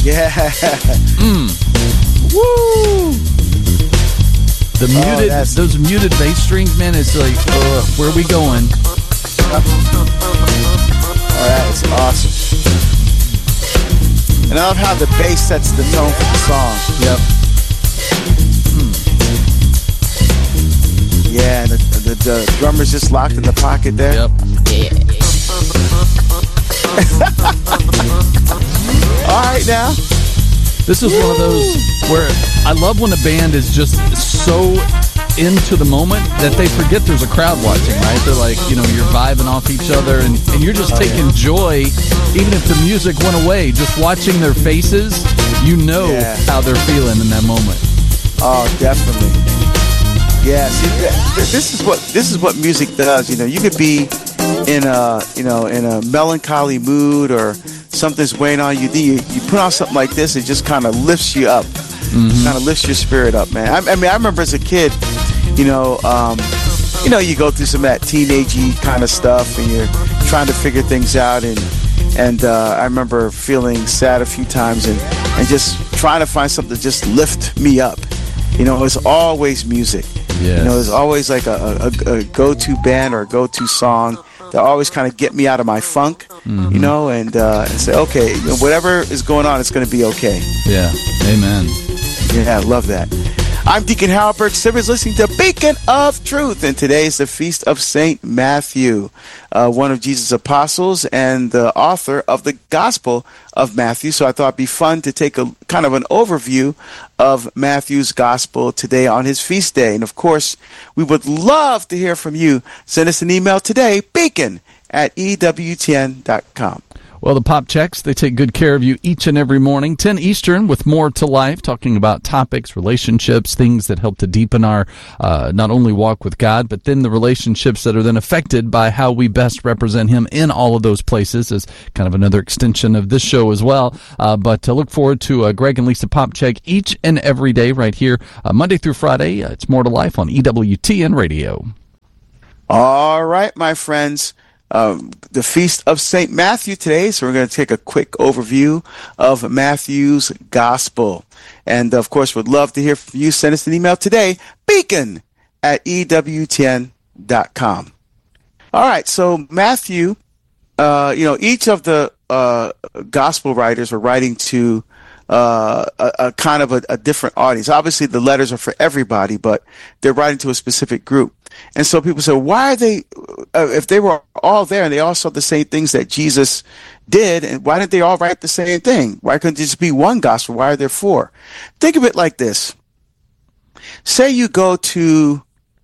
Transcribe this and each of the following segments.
Yeah. Woo! The muted, those muted bass strings, man, it's like, where are we going? Oh, that is awesome. And I love how the bass sets the tone for the song. Yep. Yeah, and the drummer's just locked in the pocket there. Yep. All right, now. This is one of those where I love when a band is just so into the moment that they forget there's a crowd watching, right? They're like, you're vibing off each other, and you're just taking joy, even if the music went away. Just watching their faces, how they're feeling in that moment. Oh, definitely. Yeah, see, this is what music does. You could be in a melancholy mood, or something's weighing on you. You put on something like this, it just kind of lifts you up. Kind of lifts your spirit up, man. I remember as a kid, you go through some of that teenagey kind of stuff, and you're trying to figure things out, and I remember feeling sad a few times, and just trying to find something to just lift me up. It's always music. Yes. There's always like a go-to band or a go-to song that always kind of get me out of my funk, and say, okay, whatever is going on, it's going to be okay. Yeah, amen. Yeah, I love that. I'm Deacon Harold Burke Simmons, listening to Beacon of Truth, and today is the Feast of St. Matthew, one of Jesus' apostles and the author of the Gospel of Matthew. So I thought it'd be fun to take a kind of an overview of Matthew's Gospel today on his feast day. And of course, we would love to hear from you. Send us an email today, beacon@ewtn.com. Well, the Pop Checks, they take good care of you each and every morning, 10 Eastern, with More to Life, talking about topics, relationships, things that help to deepen our not only walk with God, but then the relationships that are then affected by how we best represent Him in all of those places, as kind of another extension of this show as well. But look forward to Greg and Lisa Pop Check each and every day right here, Monday through Friday. It's More to Life on EWTN Radio. All right, my friends. The Feast of St. Matthew today, so we're going to take a quick overview of Matthew's Gospel. And, of course, would love to hear from you. Send us an email today, beacon@ewtn.com. All right, so Matthew, each of the Gospel writers are writing to a kind of a different audience. Obviously, the letters are for everybody, but they're writing to a specific group. And so people say, why are they, if they were all there and they all saw the same things that Jesus did, and why didn't they all write the same thing? Why couldn't it just be one gospel? Why are there four? Think of it like this. Say you go to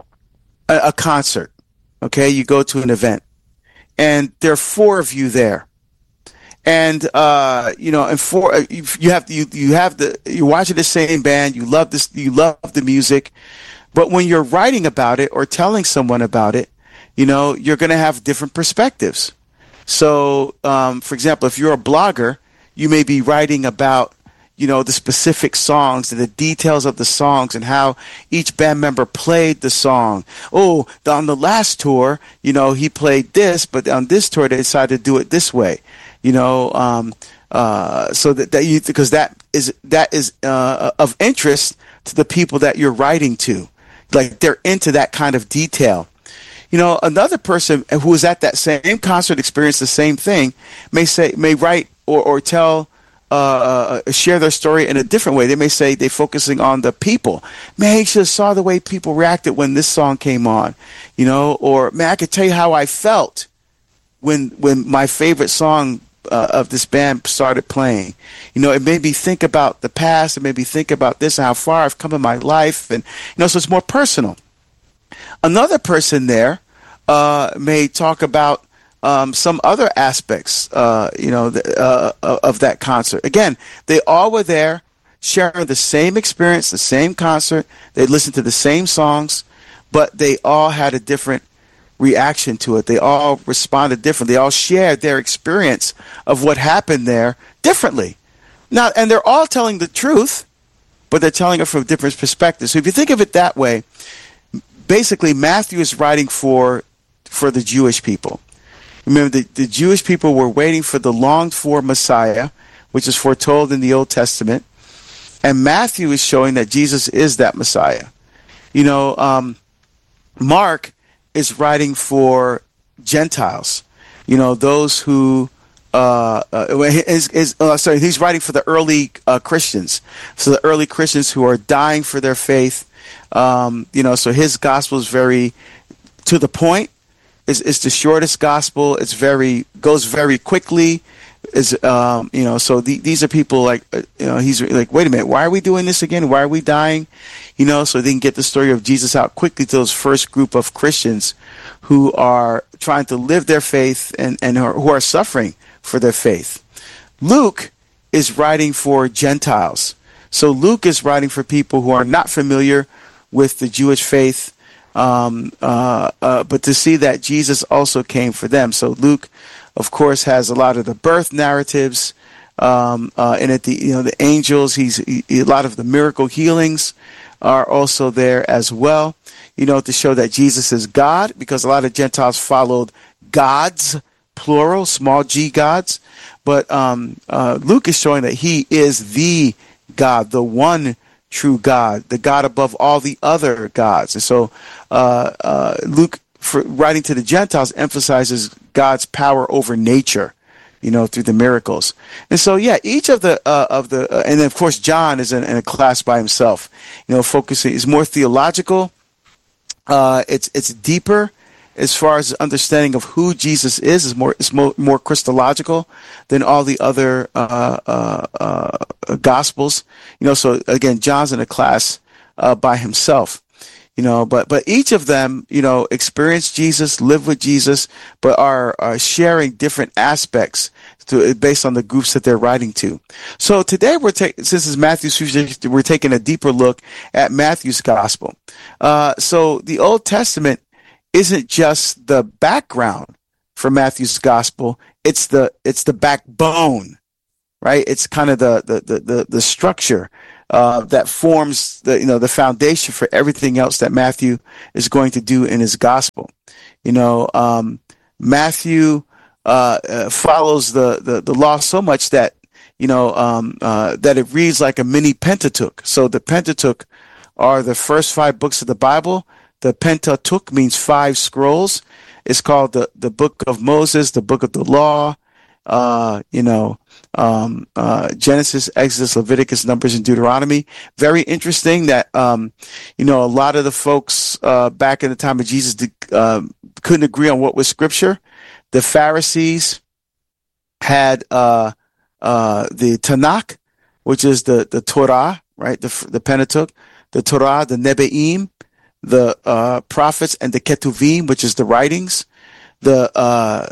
a concert, okay? You go to an event, and there are four of you there. And and four, you're watching the same band, you love the music. But when you're writing about it or telling someone about it, you're going to have different perspectives. So, for example, if you're a blogger, you may be writing about, the specific songs and the details of the songs and how each band member played the song. Oh, on the last tour, he played this, but on this tour they decided to do it this way. So because that is of interest to the people that you're writing to. Like, they're into that kind of detail. Another person who was at that same concert, experienced the same thing, may write or tell, share their story in a different way. They may say they're focusing on the people. Man, you should have saw the way people reacted when this song came on, or man, I could tell you how I felt when my favorite song of this band started playing. It made me think about the past. It made me think about this and how far I've come in my life. And, so it's more personal. Another person there may talk about some other aspects, of that concert. Again, they all were there sharing the same experience, the same concert. They listened to the same songs, but they all had a different reaction to it. They all responded differently. They all shared their experience of what happened there differently. Now, and they're all telling the truth, but they're telling it from different perspectives. So if you think of it that way, basically Matthew is writing for the Jewish people. Remember, the Jewish people were waiting for the longed-for Messiah, which is foretold in the Old Testament. And Matthew is showing that Jesus is that Messiah. Mark is writing for Gentiles, those who he's writing for the early Christians. So the early Christians who are dying for their faith. So his gospel is very to the point. It's the shortest gospel. Goes very quickly. These are people like, he's like, wait a minute, why are we doing this again? Why are we dying? So they can get the story of Jesus out quickly to those first group of Christians who are trying to live their faith and who are suffering for their faith. Luke is writing for Gentiles. So Luke is writing for people who are not familiar with the Jewish faith, but to see that Jesus also came for them. So Luke, of course, has a lot of the birth narratives, and the angels. A lot of the miracle healings are also there as well. To show that Jesus is God, because a lot of Gentiles followed gods, plural, small g gods. But Luke is showing that he is the God, the one true God, the God above all the other gods. And so Luke, for writing to the Gentiles, emphasizes God's power over nature, through the miracles. And so, each of the and then of course John is in a class by himself. Focusing is more theological. It's deeper as far as understanding of who Jesus is. It's more Christological than all the other Gospels. So again, John's in a class by himself. But each of them, experience Jesus, live with Jesus, but are sharing different aspects based on the groups that they're writing to. So today since it's Matthew's, we're taking a deeper look at Matthew's gospel. So the Old Testament isn't just the background for Matthew's gospel; it's the backbone, right? It's kind of the structure that forms the foundation for everything else that Matthew is going to do in his gospel. Matthew follows the law so much that that it reads like a mini Pentateuch. So the Pentateuch are the first 5 books of the Bible. The Pentateuch means 5 scrolls. It's called the Book of Moses, the Book of the Law. Genesis, Exodus, Leviticus, Numbers, and Deuteronomy. Very interesting that, a lot of the folks back in the time of Jesus couldn't agree on what was scripture. The Pharisees had the Tanakh, which is the Torah, right? The Pentateuch, the Torah, the Nebe'im, the prophets, and the Ketuvim, which is the writings. The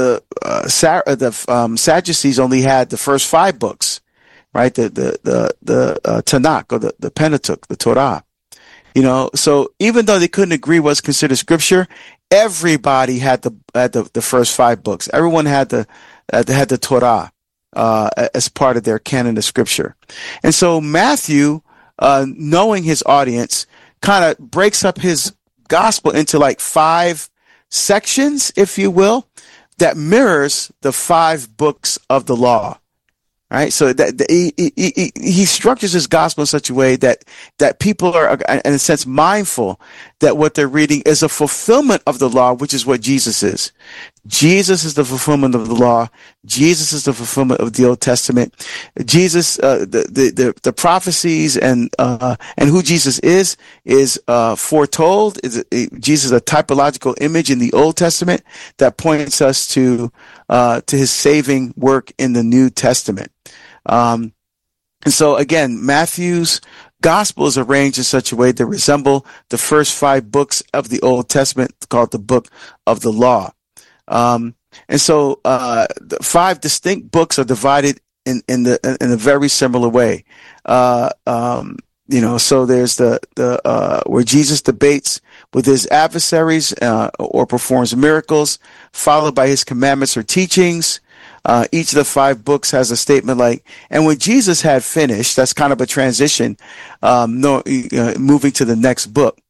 Sadducees only had the first 5 books, right? The Tanakh, or the Pentateuch, the Torah. So even though they couldn't agree what's considered scripture, everybody had the first 5 books. Everyone had the Torah as part of their canon of scripture. And so Matthew, knowing his audience, kind of breaks up his gospel into like 5 sections, if you will, that mirrors the 5 books of the law, right? So that he structures his gospel in such a way that people are, in a sense, mindful that what they're reading is a fulfillment of the law, which is what Jesus is. Jesus is the fulfillment of the law. Jesus is the fulfillment of the Old Testament. Jesus, the prophecies and who Jesus is foretold. Jesus is a typological image in the Old Testament that points us to his saving work in the New Testament. And so again, Matthew's gospel is arranged in such a way to resemble the first 5 books of the Old Testament, called the Book of the Law. And so the 5 distinct books are divided in a very similar way. So there's the where Jesus debates with his adversaries or performs miracles, followed by his commandments or teachings. Each of the 5 books has a statement like, and when Jesus had finished, that's kind of a transition, moving to the next book.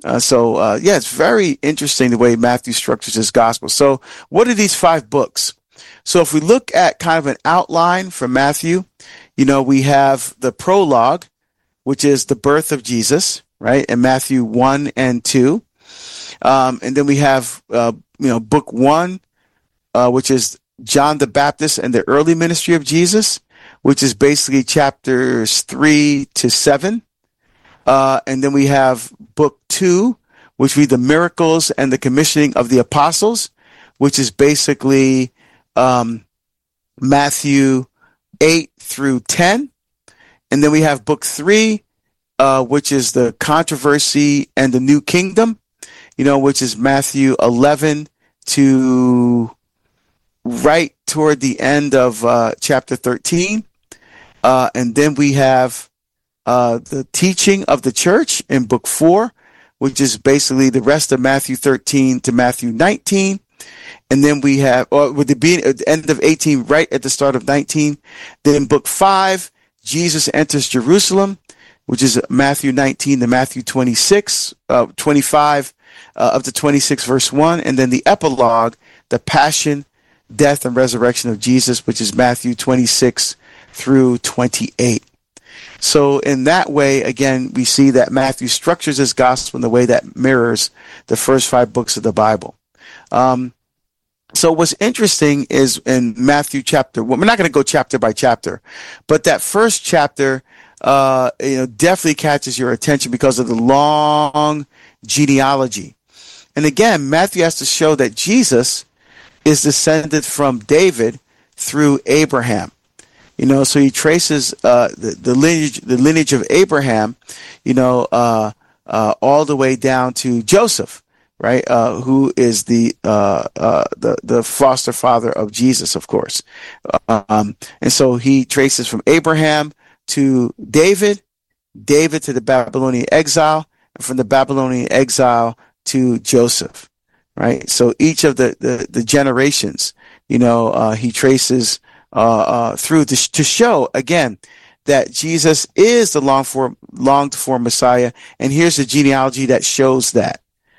It's very interesting the way Matthew structures his gospel. So what are these 5 books? So if we look at kind of an outline for Matthew, we have the prologue, which is the birth of Jesus, right? In Matthew 1 and 2. And then we have, book 1, which is John the Baptist and the early ministry of Jesus, which is basically chapters 3 to 7. And then we have book 2, which read the miracles and the commissioning of the apostles, which is basically Matthew 8 through 10. And then we have book 3, which is the controversy and the new kingdom, which is Matthew 11 to right toward the end of chapter 13. And then we have the teaching of the church in book 4, which is basically the rest of Matthew 13 to Matthew 19. And then we have, with the end of 18, right at the start of 19. Then book 5, Jesus enters Jerusalem, which is Matthew 19 to Matthew 26, 25 up to 26, verse 1. And then the epilogue, the passion, death, and resurrection of Jesus, which is Matthew 26 through 28. So in that way, again, we see that Matthew structures his gospel in the way that mirrors the first 5 books of the Bible. So what's interesting is in Matthew chapter 1, we're not going to go chapter by chapter, but that first chapter, definitely catches your attention because of the long genealogy. And again, Matthew has to show that Jesus is descended from David through Abraham. So he traces the lineage of Abraham, all the way down to Joseph, right? Who is the foster father of Jesus, of course. And so he traces from Abraham to David to the Babylonian exile, and from the Babylonian exile to Joseph, right? So each of the generations, he traces through to show again that Jesus is the longed for Messiah. And here's the genealogy that shows that,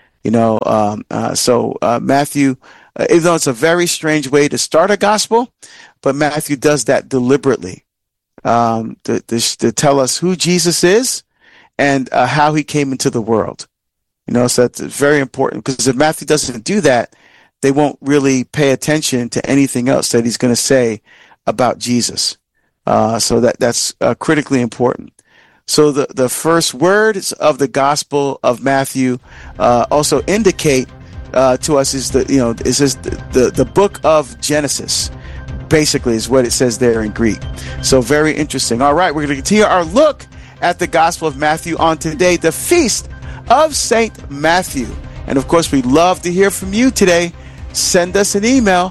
so Matthew, even though it's a very strange way to start a gospel, but Matthew does that deliberately, to tell us who Jesus is and how he came into the world. So that's very important, because if Matthew doesn't do that, they won't really pay attention to anything else that he's going to say about Jesus. So that's critically important. So the first words of the Gospel of Matthew also indicate to us is the book of Genesis. Basically, is what it says there in Greek. So very interesting. All right, we're going to continue our look at the Gospel of Matthew on today, the feast of Saint Matthew. And of course, we'd love to hear from you today. Send us an email,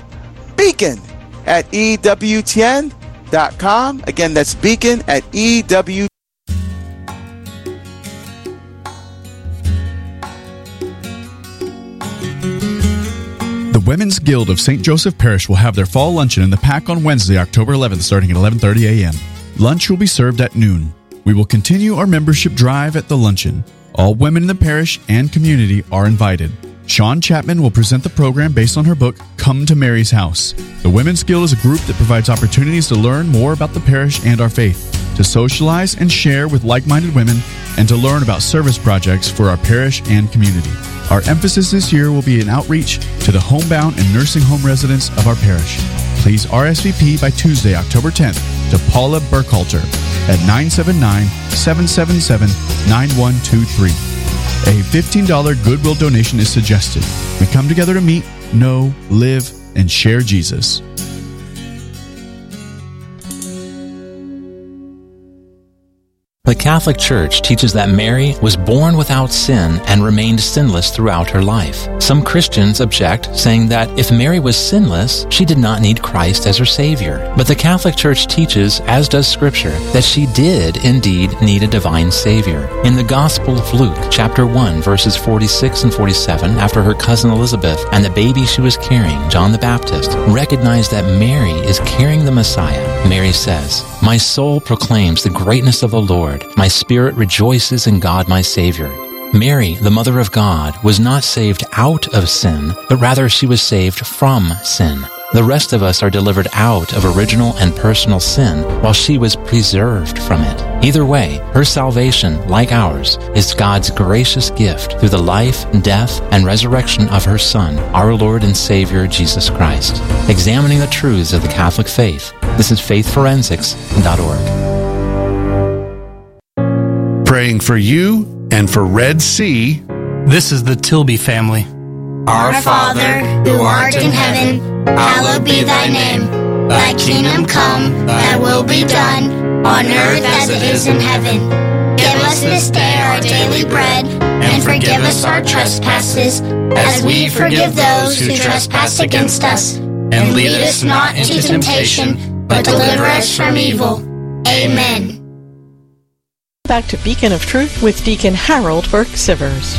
beacon@ewtn.com. Again, that's beacon@ewtn.com. The Women's Guild of St. Joseph Parish will have their fall luncheon in the PAC on Wednesday, October 11th, starting at 11:30 a.m. Lunch will be served at noon. We will continue our membership drive at the luncheon. All women in the parish and community are invited. Sean Chapman will present the program based on her book, Come to Mary's House. The Women's Guild is a group that provides opportunities to learn more about the parish and our faith, to socialize and share with like-minded women, and to learn about service projects for our parish and community. Our emphasis this year will be an outreach to the homebound and nursing home residents of our parish. Please RSVP by Tuesday, October 10th to Paula Burkhalter at 979-777-9123. A $15 Goodwill donation is suggested. We come together to meet, know, live, and share Jesus. The Catholic Church teaches that Mary was born without sin and remained sinless throughout her life. Some Christians object, saying that if Mary was sinless, she did not need Christ as her Savior. But the Catholic Church teaches, as does Scripture, that she did indeed need a divine Savior. In the Gospel of Luke, chapter 1, verses 46 and 47, after her cousin Elizabeth and the baby she was carrying, John the Baptist, recognized that Mary is carrying the Messiah. Mary says, "My soul proclaims the greatness of the Lord. My spirit rejoices in God my Savior." Mary, the Mother of God, was not saved out of sin, but rather she was saved from sin. The rest of us are delivered out of original and personal sin, while she was preserved from it. Either way, her salvation, like ours, is God's gracious gift through the life, death, and resurrection of her Son, our Lord and Savior, Jesus Christ. Examining the truths of the Catholic faith, this is faithforensics.org. Praying for you and for Red Sea. This is the Tilby family. Our Father, who art in heaven, hallowed be thy name. Thy kingdom come, thy will be done, on earth as it is in heaven. Give us this day our daily bread, and forgive us our trespasses, as we forgive those who trespass against us. And lead us not into temptation, but deliver us from evil. Amen. Back to Beacon of Truth with Deacon Harold Burke-Sivers.